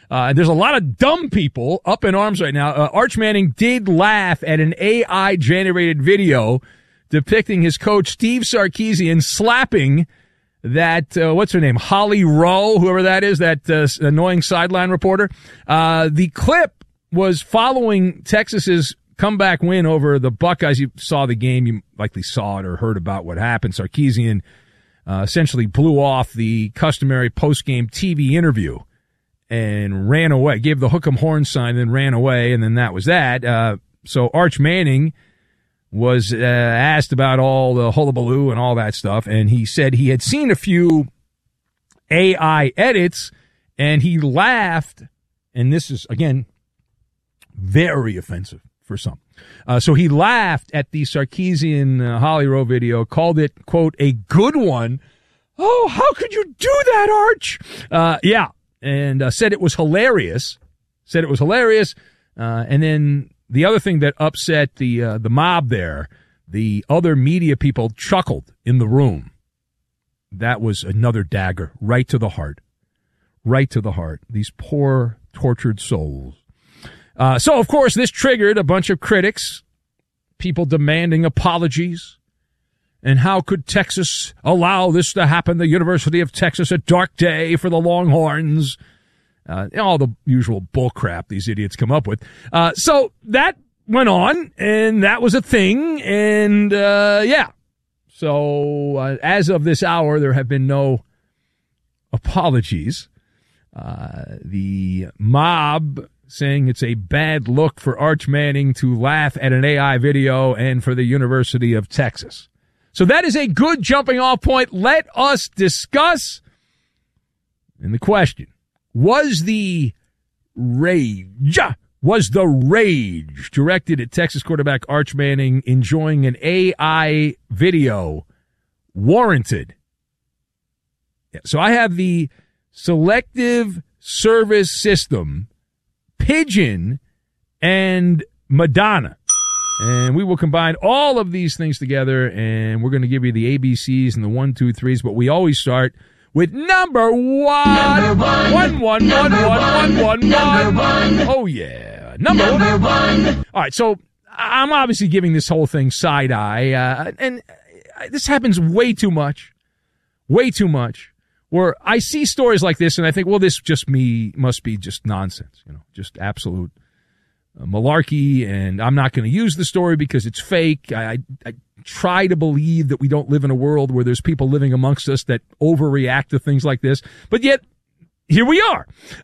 There's a lot of dumb people up in arms right now. Arch Manning did laugh at an AI-generated video depicting his coach, Steve Sarkisian, slapping that, what's her name, Holly Rowe, whoever that is, that annoying sideline reporter. The clip was following Texas's comeback win over the Buckeyes. You saw the game. You likely saw it or heard about what happened. Sarkisian essentially blew off the customary post-game TV interview and ran away, gave the hook 'em horn sign, then ran away, and then that was that. So Arch Manning was asked about all the hullabaloo and all that stuff, and he said he had seen a few AI edits, and he laughed, and this is, again, very offensive for some. So he laughed at the Sarkisian Holly Rowe video, called it, quote, a good one. Oh, how could you do that, Arch? Yeah. And said it was hilarious. And then the other thing that upset the mob there, the other media people chuckled in the room. That was another dagger right to the heart. Right to the heart. These poor, tortured souls. So, of course, this triggered a bunch of critics, people demanding apologies. And how could Texas allow this to happen? The University of Texas, a dark day for the Longhorns. All the usual bullcrap these idiots come up with. So that went on, and that was a thing, and yeah. So as of this hour, there have been no apologies. The mob saying it's a bad look for Arch Manning to laugh at an AI video and for the University of Texas. So that is a good jumping off point. Let us discuss. And the question, was the rage directed at Texas quarterback Arch Manning enjoying an AI video warranted? Yeah, so I have the Selective Service System, Pigeon, and Madonna. And we will combine all of these things together, and we're going to give you the ABCs and the 1, 2, 3s, but we always start with number one. One. Oh, yeah. Number one. All right, so I'm obviously giving this whole thing side eye, and this happens way too much, where I see stories like this, and I think, well, this must be just nonsense, just absolute malarkey, and I'm not going to use the story because it's fake. I try to believe that we don't live in a world where there's people living amongst us that overreact to things like this, but yet here we are.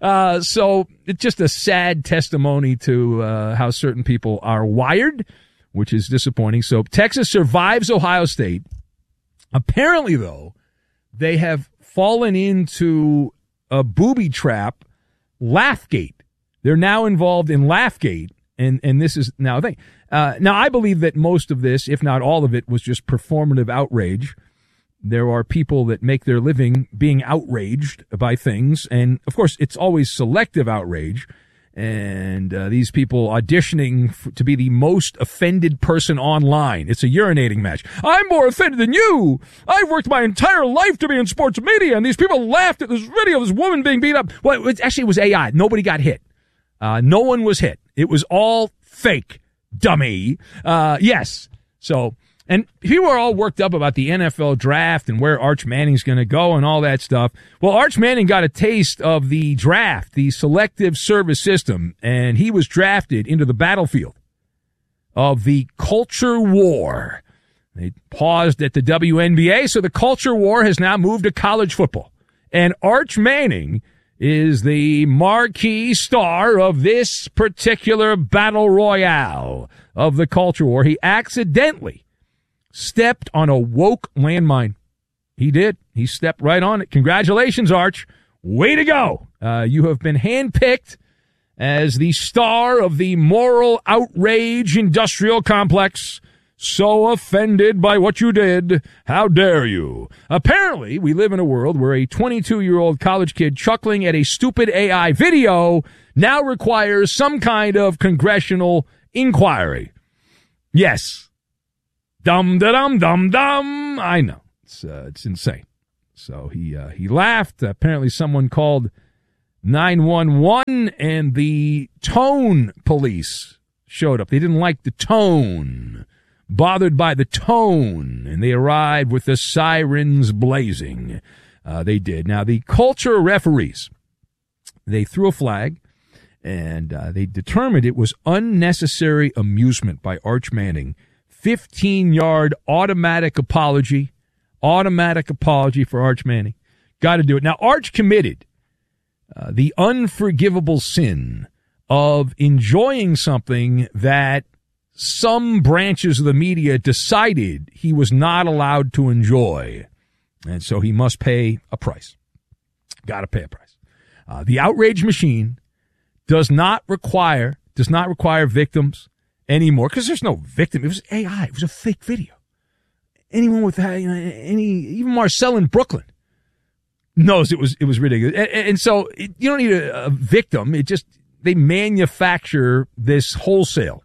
So it's just a sad testimony to how certain people are wired, which is disappointing. So Texas survives Ohio State. Apparently, though, they have fallen into a booby trap, Laughgate. They're now involved in Laughgate, and this is now a thing. Now, I believe that most of this, if not all of it, was just performative outrage. There are people that make their living being outraged by things, and, of course, it's always selective outrage, and these people auditioning to be the most offended person online. It's a urinating match. I'm more offended than you. I've worked my entire life to be in sports media, and these people laughed at this video of this woman being beat up. Well, it was AI. Nobody got hit. No one was hit. It was all fake, dummy. Yes. So, and people are all worked up about the NFL draft and where Arch Manning's going to go and all that stuff. Well, Arch Manning got a taste of the draft, the Selective Service System, and he was drafted into the battlefield of the culture war. They paused at the WNBA, so the culture war has now moved to college football. And Arch Manning is the marquee star of this particular battle royale of the culture war. He accidentally stepped on a woke landmine. He did. He stepped right on it. Congratulations, Arch. Way to go. You have been handpicked as the star of the moral outrage industrial complex. So offended by what you did. How dare you? Apparently, we live in a world where a 22-year-old college kid chuckling at a stupid AI video now requires some kind of congressional inquiry. Yes. Dum-da-dum-dum-dum. I know. It's insane. So he laughed. Apparently someone called 911 and the tone police showed up. They didn't like the tone, bothered by the tone, and they arrived with the sirens blazing. They did. Now, the culture referees, they threw a flag, and they determined it was unnecessary amusement by Arch Manning. 15-yard automatic apology for Arch Manning. Got to do it. Now, Arch committed the unforgivable sin of enjoying something that some branches of the media decided he was not allowed to enjoy. And so he must pay a price. Got to pay a price. The outrage machine does not require victims anymore, because there's no victim. It was AI. It was a fake video. Anyone with that, even Marcel in Brooklyn knows it was ridiculous. And so you don't need a victim. They manufacture this wholesale.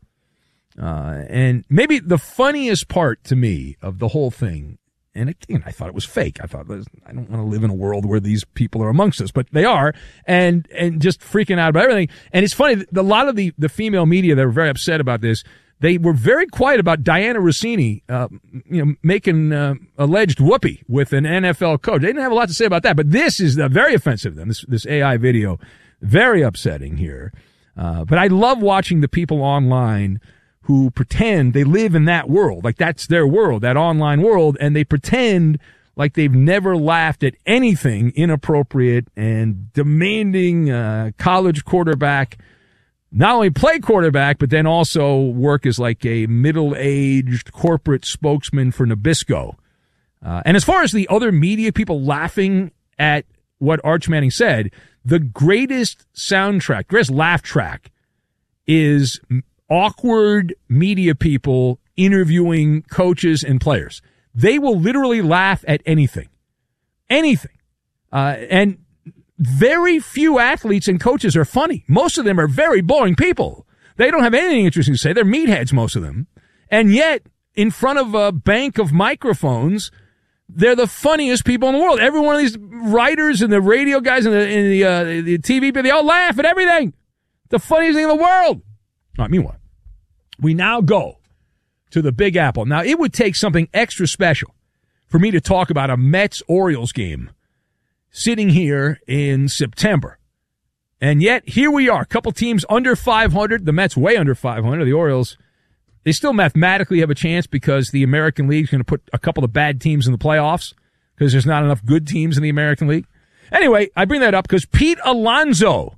And maybe the funniest part to me of the whole thing, and again, I thought it was fake. I thought, I don't want to live in a world where these people are amongst us, but they are, and just freaking out about everything. And it's funny, a lot of the female media that were very upset about this, they were very quiet about Diana Rossini, making alleged whoopee with an NFL coach. They didn't have a lot to say about that, but this is very offensive to them. This AI video, very upsetting here. But I love watching the people online who pretend they live in that world, like that's their world, that online world, and they pretend like they've never laughed at anything inappropriate, and demanding college quarterback not only play quarterback, but then also work as like a middle-aged corporate spokesman for Nabisco. And as far as the other media people laughing at what Arch Manning said, the greatest soundtrack, greatest laugh track is awkward media people interviewing coaches and players. They will literally laugh at anything. Anything. And very few athletes and coaches are funny. Most of them are very boring people. They don't have anything interesting to say. They're meatheads, most of them. And yet, in front of a bank of microphones, they're the funniest people in the world. Every one of these writers and the radio guys and the TV people, they all laugh at everything. The funniest thing in the world. All right, meanwhile, we now go to the Big Apple. Now, it would take something extra special for me to talk about a Mets-Orioles game sitting here in September. And yet, here we are, a couple teams under 500. The Mets way under 500. The Orioles, they still mathematically have a chance because the American League is going to put a couple of bad teams in the playoffs because there's not enough good teams in the American League. Anyway, I bring that up because Pete Alonso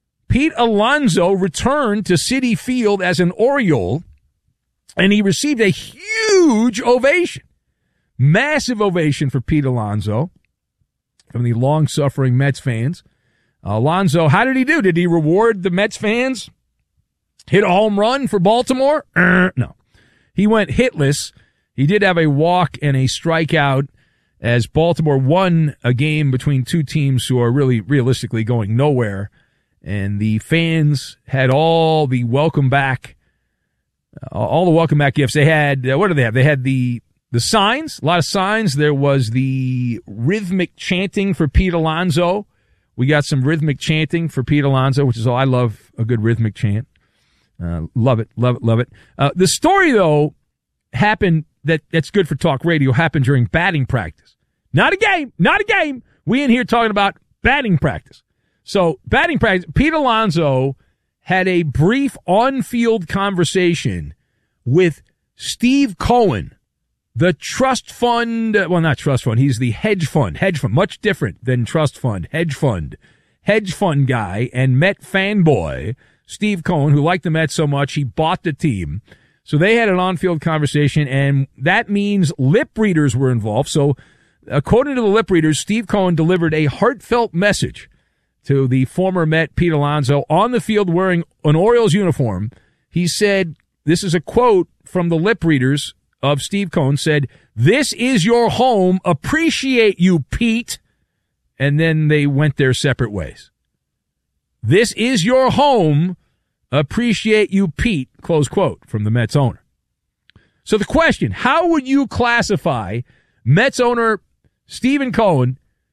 returned to Citi Field as an Oriole, and he received a huge ovation. Massive ovation for Pete Alonso from the long-suffering Mets fans. Alonso, how did he do? Did he reward the Mets fans? Hit a home run for Baltimore? No. He went hitless. He did have a walk and a strikeout as Baltimore won a game between two teams who are really realistically going nowhere. And the fans had all the welcome back gifts. They had, what did they have? They had the signs, a lot of signs. There was the rhythmic chanting for Pete Alonso. We got some rhythmic chanting for Pete Alonso, which is all. I love a good rhythmic chant. Love it. The story, though, happened, that's good for talk radio, happened during batting practice. Not a game. We in here talking about batting practice. So, batting practice, Pete Alonso had a brief on-field conversation with Steve Cohen, the trust fund, well, not trust fund, he's the hedge fund, much different than trust fund, hedge fund guy and Met fanboy, Steve Cohen, who liked the Mets so much, he bought the team. So they had an on-field conversation, and that means lip readers were involved. So, according to the lip readers, Steve Cohen delivered a heartfelt message to the former Met, Pete Alonso, on the field wearing an Orioles uniform. He said, this is a quote from the lip readers of Steve Cohen, said, "This is your home. Appreciate you, Pete." And then they went their separate ways. This is your home. Appreciate you, Pete. Close quote from the Mets owner. So the question, how would you classify Mets owner Stephen Cohen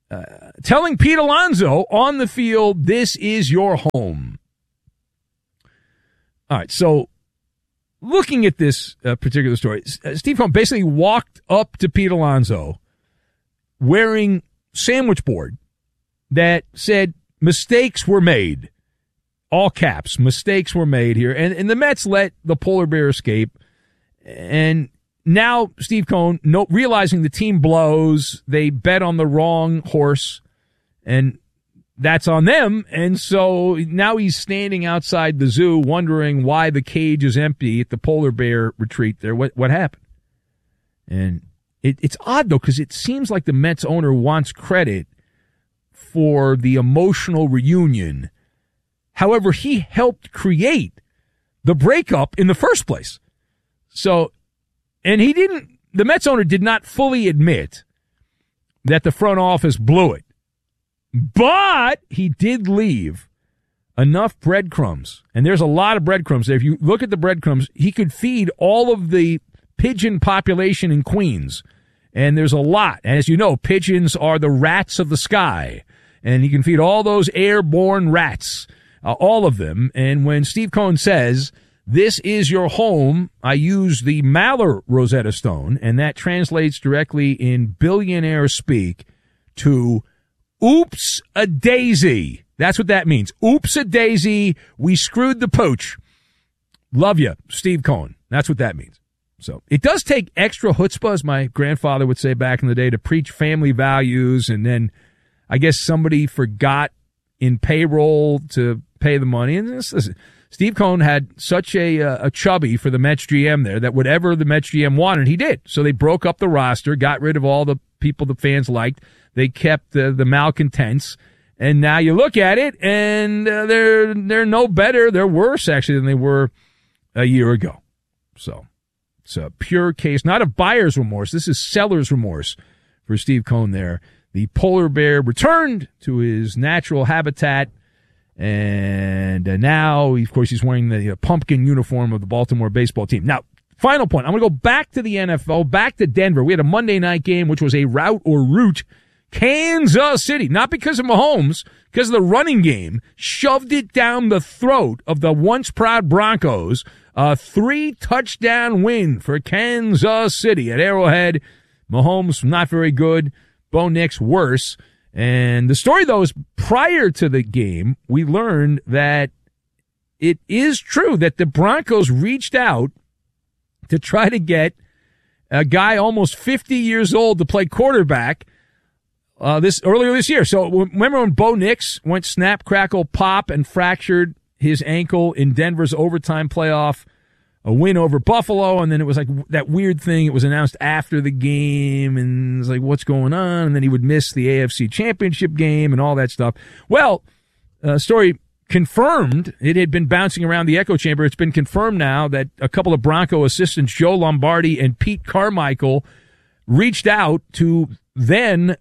telling Pete Alonso on the field, this is your home. All right, so looking at this particular story, Steve Cohen basically walked up to Pete Alonso wearing sandwich board that said mistakes were made. All caps, mistakes were made here. And the Mets let the polar bear escape. And now Steve Cohen, realizing the team blows, they bet on the wrong horse, and that's on them. And so now he's standing outside the zoo wondering why the cage is empty at the polar bear retreat there. What happened? And it's odd, though, because it seems like the Mets owner wants credit for the emotional reunion. However, he helped create the breakup in the first place. So, and the Mets owner did not fully admit that the front office blew it. But he did leave enough breadcrumbs, and there's a lot of breadcrumbs there. If you look at the breadcrumbs, he could feed all of the pigeon population in Queens, and there's a lot. And as you know, pigeons are the rats of the sky, and he can feed all those airborne rats, all of them. And when Steve Cohen says, this is your home, I use the Maller Rosetta Stone, and that translates directly in billionaire speak to oops a daisy. That's what that means. Oops a daisy. We screwed the pooch. Love you, Steve Cohen. That's what that means. So it does take extra chutzpah, as my grandfather would say back in the day, to preach family values. And then I guess somebody forgot in payroll to pay the money. And listen, Steve Cohen had such a chubby for the Mets GM there that whatever the Mets GM wanted, he did. So they broke up the roster, got rid of all the people the fans liked. They kept the malcontents, and now you look at it, and they're no better. They're worse, actually, than they were a year ago. So it's a pure case, not of buyer's remorse. This is seller's remorse for Steve Cohen there. The polar bear returned to his natural habitat, and now, of course, he's wearing the pumpkin uniform of the Baltimore baseball team. Now, final point. I'm going to go back to the NFL, back to Denver. We had a Monday night game, which was a rout. Kansas City, not because of Mahomes, because of the running game, shoved it down the throat of the once proud Broncos. A 3-touchdown win for Kansas City at Arrowhead. Mahomes not very good. Bo Nix worse. And the story, though, is prior to the game, we learned that it is true that the Broncos reached out to try to get a guy almost 50 years old to play quarterback earlier this year. So remember when Bo Nix went snap, crackle, pop, and fractured his ankle in Denver's overtime playoff, a win over Buffalo, and then it was like that weird thing. It was announced after the game, and it's like, what's going on? And then he would miss the AFC Championship game and all that stuff. Well, story confirmed. It had been bouncing around the echo chamber. It's been confirmed now that a couple of Bronco assistants, Joe Lombardi and Pete Carmichael, reached out to then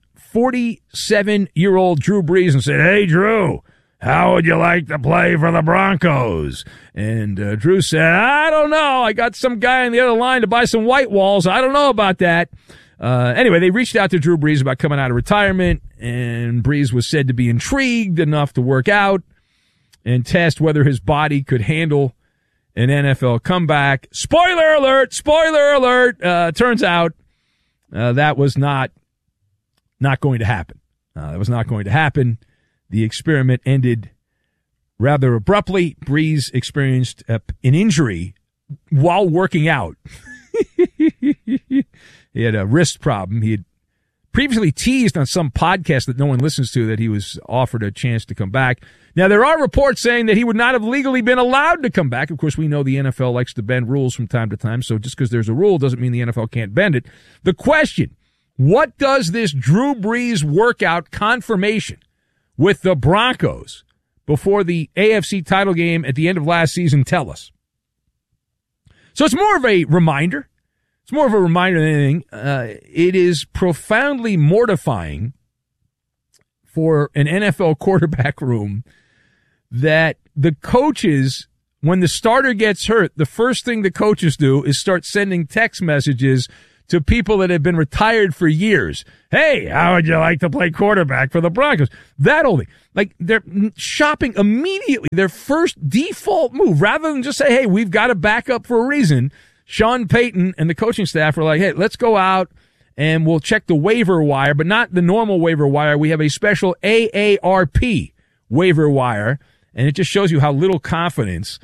47-year-old Drew Brees and said, hey, Drew, how would you like to play for the Broncos? And Drew said, I don't know. I got some guy on the other line to buy some white walls. I don't know about that. Anyway, they reached out to Drew Brees about coming out of retirement, and Brees was said to be intrigued enough to work out and test whether his body could handle an NFL comeback. Spoiler alert! Spoiler alert! Turns out that was not going to happen. That was not going to happen. The experiment ended rather abruptly. Brees experienced an injury while working out. He had a wrist problem. He had previously teased on some podcast that no one listens to that he was offered a chance to come back. Now, there are reports saying that he would not have legally been allowed to come back. Of course, we know the NFL likes to bend rules from time to time, so just because there's a rule doesn't mean the NFL can't bend it. The question, what does this Drew Brees workout confirmation with the Broncos before the AFC title game at the end of last season tell us? So it's more of a reminder. It's more of a reminder than anything. It is profoundly mortifying for an NFL quarterback room that the coaches, when the starter gets hurt, the first thing the coaches do is start sending text messages to people that have been retired for years. Hey, how would you like to play quarterback for the Broncos? That only. Like, they're shopping immediately. Their first default move, rather than just say, hey, we've got a backup for a reason, Sean Payton and the coaching staff are like, hey, let's go out and we'll check the waiver wire, but not the normal waiver wire. We have a special AARP waiver wire, and it just shows you how little confidence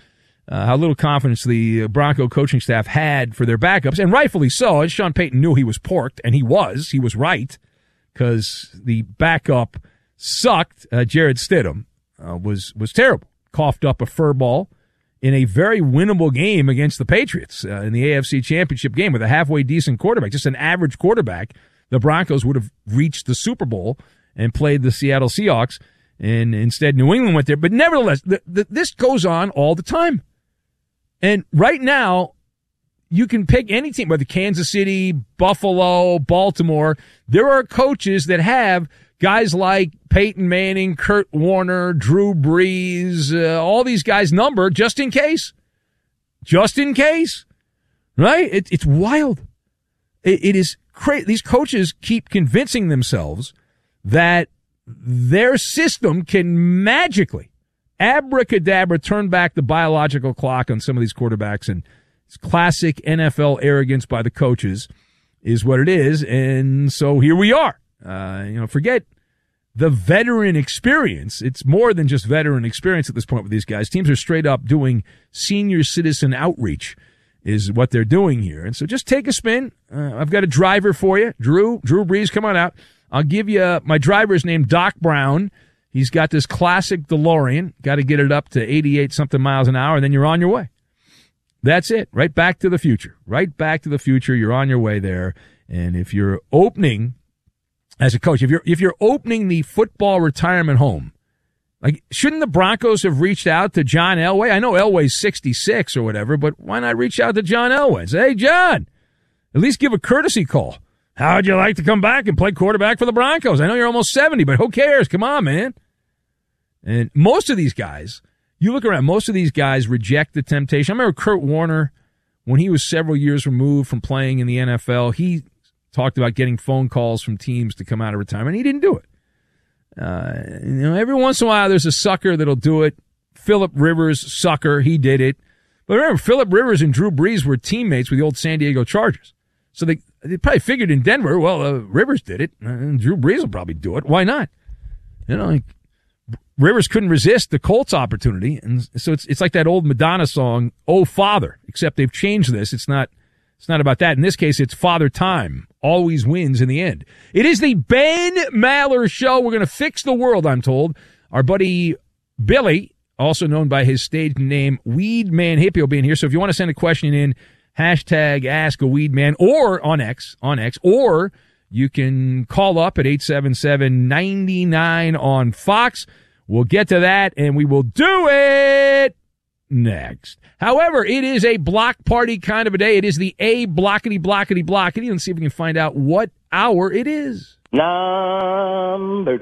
the Bronco coaching staff had for their backups, and rightfully so. And Sean Payton knew he was porked, and he was right, because the backup sucked. Jarrett Stidham was terrible. Coughed up a fur ball in a very winnable game against the Patriots in the AFC Championship game with a halfway decent quarterback, just an average quarterback. The Broncos would have reached the Super Bowl and played the Seattle Seahawks, and instead New England went there. But nevertheless, this goes on all the time. And right now, you can pick any team, whether Kansas City, Buffalo, Baltimore. There are coaches that have guys like Peyton Manning, Kurt Warner, Drew Brees, all these guys numbered just in case. Just in case. Right? It's wild. It is crazy. These coaches keep convincing themselves that their system can magically, abracadabra, turn back the biological clock on some of these quarterbacks, and it's classic NFL arrogance by the coaches is what it is. And so here we are. Forget the veteran experience. It's more than just veteran experience at this point with these guys. Teams are straight up doing senior citizen outreach is what they're doing here. And so just take a spin. I've got a driver for you. Drew Brees, come on out. I'll give you my driver's name, Doc Brown. He's got this classic DeLorean. Got to get it up to 88-something miles an hour, and then you're on your way. That's it. Right back to the future. Right back to the future. You're on your way there. And if you're opening, as a coach, if you're opening the football retirement home, like, shouldn't the Broncos have reached out to John Elway? I know Elway's 66 or whatever, but why not reach out to John Elway and say, hey, John, at least give a courtesy call. How'd you like to come back and play quarterback for the Broncos? I know you're almost 70, but who cares? Come on, man. And most of these guys, you look around, most of these guys reject the temptation. I remember Kurt Warner, when he was several years removed from playing in the NFL, he talked about getting phone calls from teams to come out of retirement. He didn't do it. Every once in a while there's a sucker that'll do it. Phillip Rivers, sucker, he did it. But remember, Phillip Rivers and Drew Brees were teammates with the old San Diego Chargers. So they probably figured in Denver, Rivers did it, and Drew Brees will probably do it. Why not? Rivers couldn't resist the Colts opportunity, and so it's like that old Madonna song, "Oh Father," except they've changed this. It's not about that. In this case, it's Father Time always wins in the end. It is the Ben Maller Show. We're going to fix the world, I'm told. Our buddy Billy, also known by his stage name Weed Man Hippie, will be in here. So if you want to send a question in, hashtag Ask a Weed Man, or on X, or you can call up at 877-99 on Fox. We'll get to that, and we will do it next. However, it is a block party kind of a day. It is the A blockety blockety blockety. Let's see if we can find out what hour it is. Number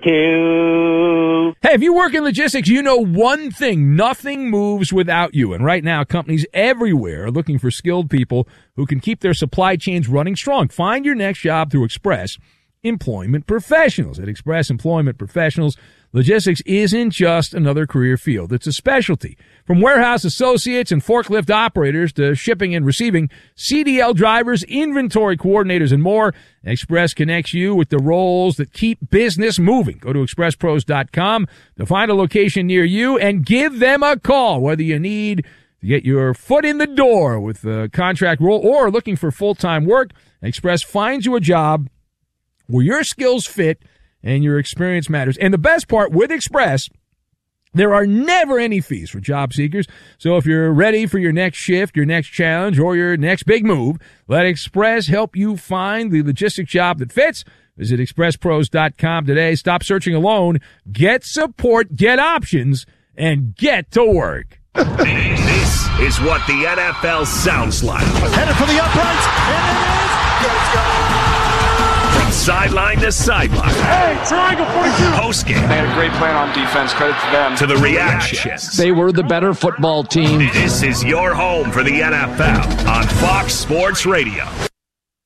2. Hey, if you work in logistics, you know one thing: nothing moves without you. And right now, companies everywhere are looking for skilled people who can keep their supply chains running strong. Find your next job through Express Employment Professionals. At Express Employment Professionals, logistics isn't just another career field. It's a specialty. From warehouse associates and forklift operators to shipping and receiving, CDL drivers, inventory coordinators, and more, Express connects you with the roles that keep business moving. Go to expresspros.com to find a location near you and give them a call, whether you need to get your foot in the door with a contract role or looking for full-time work. Express finds you a job where your skills fit and your experience matters. And the best part, with Express, there are never any fees for job seekers. So if you're ready for your next shift, your next challenge, or your next big move, let Express help you find the logistics job that fits. Visit expresspros.com today. Stop searching alone. Get support, get options, and get to work. This is what the NFL sounds like. Headed for the uprights, and it is. Let's go! From sideline to sideline. Hey, triangle 42. Postgame. They had a great plan on defense. Credit to them. To the reactions. They were the better football team. This is your home for the NFL on Fox Sports Radio.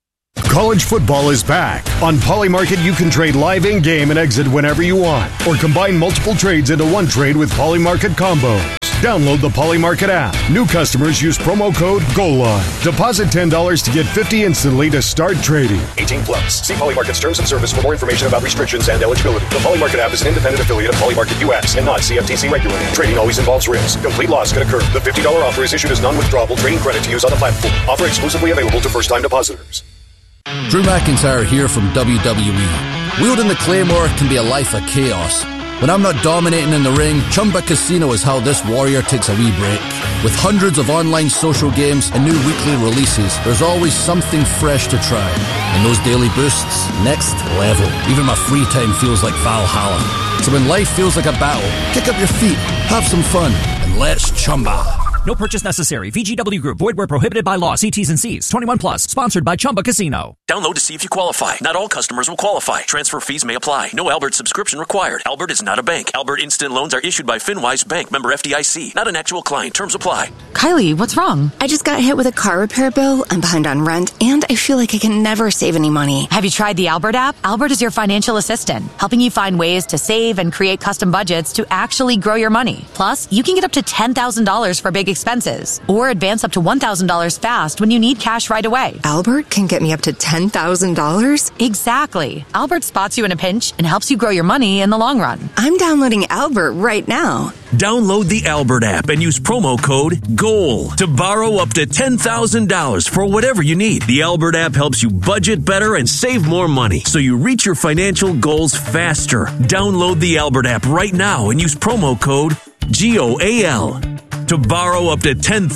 College football is back. On Polymarket, you can trade live in-game and exit whenever you want, or combine multiple trades into one trade with Polymarket combos. Download the Polymarket app. New customers use promo code GOALLINE. Deposit $10 to get $50 instantly to start trading. 18 plus. See Polymarket's terms and service for more information about restrictions and eligibility. The Polymarket app is an independent affiliate of Polymarket US and not CFTC regulated. Trading always involves risk. Complete loss can occur. The $50 offer is issued as non-withdrawable trading credit to use on the platform. Offer exclusively available to first-time depositors. Drew McIntyre here from WWE. Wielding the Claymore can be a life of chaos. When I'm not dominating in the ring, Chumba Casino is how this warrior takes a wee break. With hundreds of online social games and new weekly releases, there's always something fresh to try. And those daily boosts, next level. Even my free time feels like Valhalla. So when life feels like a battle, kick up your feet, have some fun, and let's Chumba. No purchase necessary. VGW Group. Void where prohibited by law. See T's and C's. 21 plus. Sponsored by Chumba Casino. Download to see if you qualify. Not all customers will qualify. Transfer fees may apply. No Albert subscription required. Albert is not a bank. Albert Instant Loans are issued by FinWise Bank. Member FDIC. Not an actual client. Terms apply. Kylie, what's wrong? I just got hit with a car repair bill. I'm behind on rent, and I feel like I can never save any money. Have you tried the Albert app? Albert is your financial assistant, helping you find ways to save and create custom budgets to actually grow your money. Plus, you can get up to $10,000 for big expenses, or advance up to $1,000 fast when you need cash right away. Albert can get me up to $10,000? Exactly. Albert spots you in a pinch and helps you grow your money in the long run. I'm downloading Albert right now. Download the Albert app and use promo code GOAL to borrow up to $10,000 for whatever you need. The Albert app helps you budget better and save more money, so you reach your financial goals faster. Download the Albert app right now and use promo code GOAL to borrow up to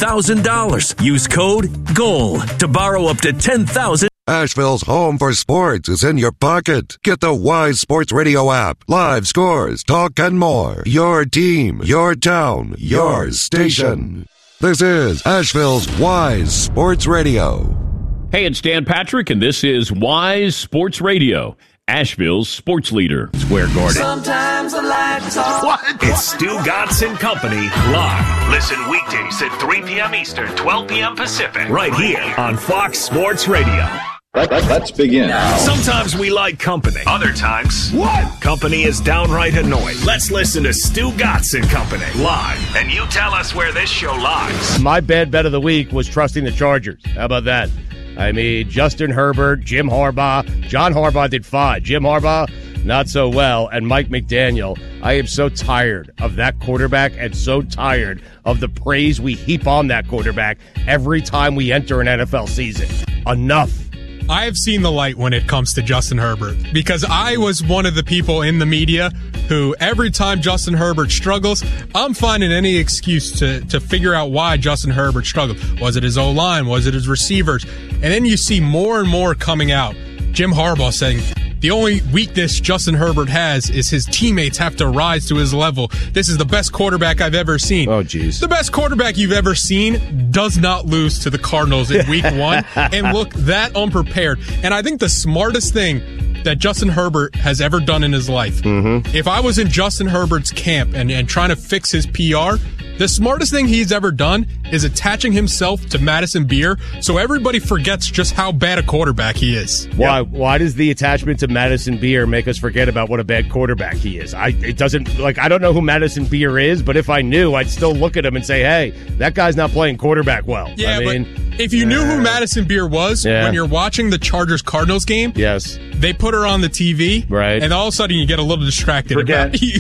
$10,000. Use code GOAL to borrow up to $10,000. Asheville's home for sports is in your pocket. Get the Wise Sports Radio app. Live scores, talk, and more. Your team, your town, your station. This is Asheville's Wise Sports Radio. Hey, it's Dan Patrick, and this is Wise Sports Radio, Asheville's sports leader. Square Garden. Sometimes I like to talk. What? It's Stu Gotts & Company live. Listen weekdays at 3 p.m. Eastern, 12 p.m. Pacific. Right here on Fox Sports Radio. Let's begin. Sometimes we like company. Other times, company is downright annoying. Let's listen to Stu Gotts & Company live. And you tell us where this show lies. My bad bet of the week was trusting the Chargers. How about that? I mean, Justin Herbert, Jim Harbaugh. John Harbaugh did fine. Jim Harbaugh, not so well. And Mike McDaniel. I am so tired of that quarterback and so tired of the praise we heap on that quarterback every time we enter an NFL season. Enough. I have seen the light when it comes to Justin Herbert, because I was one of the people in the media who every time Justin Herbert struggles, I'm finding any excuse to figure out why Justin Herbert struggled. Was it his O-line? Was it his receivers? And then you see more and more coming out. Jim Harbaugh saying the only weakness Justin Herbert has is his teammates have to rise to his level. This is the best quarterback I've ever seen. Oh, geez. The best quarterback you've ever seen does not lose to the Cardinals in week one and look that unprepared. And I think the smartest thing that Justin Herbert has ever done in his life, if I was in Justin Herbert's camp and trying to fix his PR, the smartest thing he's ever done is attaching himself to Madison Beer so everybody forgets just how bad a quarterback he is. Why does the attachment to Madison Beer make us forget about what a bad quarterback he is? I don't know who Madison Beer is, but if I knew, I'd still look at him and say, hey, that guy's not playing quarterback well. Yeah, but if you knew who Madison Beer was, when you're watching the Chargers-Cardinals game, they put her on the TV, right? And all of a sudden you get a little distracted. You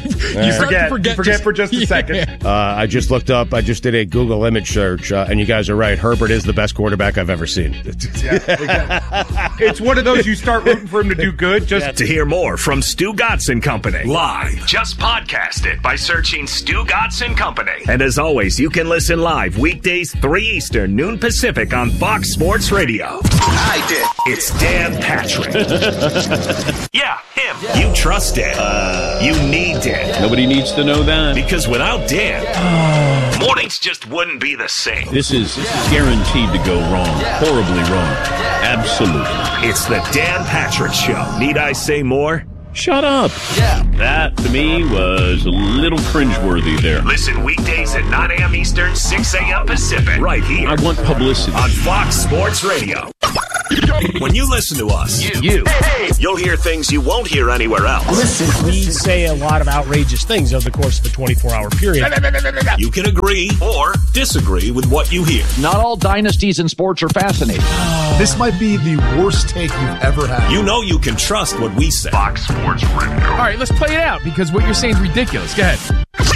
forget for just a second. I just looked up. I just did a Google image search, and you guys are right. Herbert is the best quarterback I've ever seen. It's one of those you start rooting for him to do good. Just to hear more from Stu Gotts & Company live, just podcast it by searching Stu Gotts & Company. And as always, you can listen live weekdays 3 Eastern, noon Pacific on Fox Sports Radio. I did. It's Dan Patrick. Yeah, him. Yeah. You trust Dan. You need Dan. Nobody needs to know that. Because without Dan, mornings just wouldn't be the same. This is guaranteed to go wrong. Horribly wrong. Absolutely. It's the Dan Patrick Show. Need I say more? Shut up. Yeah. That, to me, was a little cringeworthy there. Listen weekdays at 9 a.m. Eastern, 6 a.m. Pacific. Right here. I want publicity. On Fox Sports Radio. When you listen to us, you'll hear things you won't hear anywhere else. Listen, we say a lot of outrageous things over the course of a 24-hour period. You can agree or disagree with what you hear. Not all dynasties in sports are fascinating. This might be the worst take you've ever had. You know you can trust what we say. Fox Sports Radio. All right, let's play it out because what you're saying is ridiculous. Go ahead.